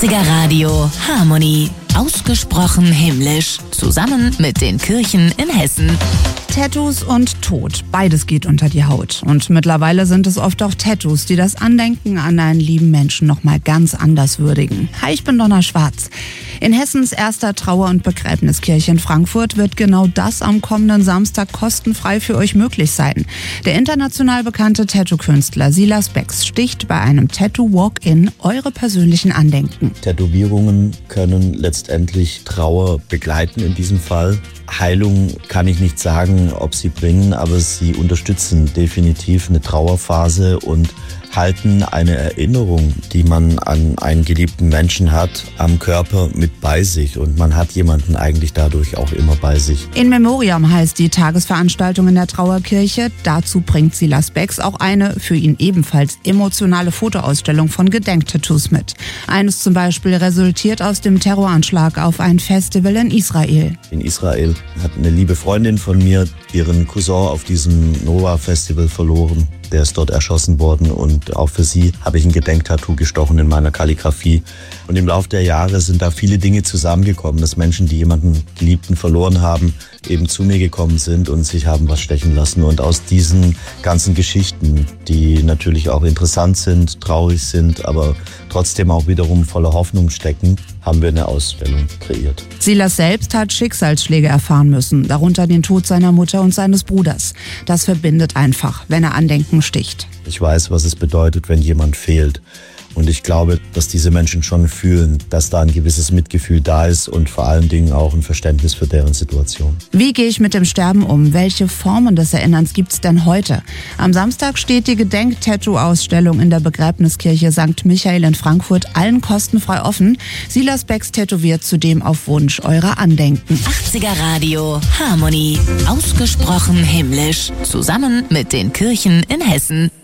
80er Radio Harmonie. Ausgesprochen himmlisch. Zusammen mit den Kirchen in Hessen. Tattoos und Tod, beides geht unter die Haut. Und mittlerweile sind es oft auch Tattoos, die das Andenken an einen lieben Menschen nochmal ganz anders würdigen. Hi, ich bin Donna Schwarz. In Hessens erster Trauer- und Begräbniskirche in Frankfurt wird genau das am kommenden Samstag kostenfrei für euch möglich sein. Der international bekannte Tattoo-Künstler Silas Becks sticht bei einem Tattoo-Walk-In eure persönlichen Andenken. Tätowierungen können letztendlich Trauer begleiten in diesem Fall. Heilung kann ich nicht sagen, ob sie bringen, aber sie unterstützen definitiv eine Trauerphase und halten eine Erinnerung, die man an einen geliebten Menschen hat, am Körper mit bei sich. Und man hat jemanden eigentlich dadurch auch immer bei sich. In Memoriam heißt die Tagesveranstaltung in der Trauerkirche. Dazu bringt Silas Becks auch eine für ihn ebenfalls emotionale Fotoausstellung von Gedenktattoos mit. Eines zum Beispiel resultiert aus dem Terroranschlag auf ein Festival in Israel. In Israel hat eine liebe Freundin von mir ihren Cousin auf diesem Nova-Festival verloren. Der ist dort erschossen worden und auch für sie habe ich ein Gedenktattoo gestochen in meiner Kalligrafie. Und im Laufe der Jahre sind da viele Dinge zusammengekommen, dass Menschen, die jemanden Geliebten verloren haben, eben zu mir gekommen sind und sich haben was stechen lassen. Und aus diesen ganzen Geschichten, die natürlich auch interessant sind, traurig sind, aber trotzdem auch wiederum voller Hoffnung stecken, haben wir eine Ausstellung kreiert. Silas selbst hat Schicksalsschläge erfahren müssen, darunter den Tod seiner Mutter und seines Bruders. Das verbindet einfach, wenn er Andenken sticht. Ich weiß, was es bedeutet, wenn jemand fehlt. Und ich glaube, dass diese Menschen schon fühlen, dass da ein gewisses Mitgefühl da ist und vor allen Dingen auch ein Verständnis für deren Situation. Wie gehe ich mit dem Sterben um? Welche Formen des Erinnerns gibt's denn heute? Am Samstag steht die Gedenk-Tattoo-Ausstellung in der Begräbniskirche St. Michael in Frankfurt allen kostenfrei offen. Silas Becks tätowiert zudem auf Wunsch eure Andenken. 80er Radio Harmonie. Ausgesprochen himmlisch. Zusammen mit den Kirchen in Hessen.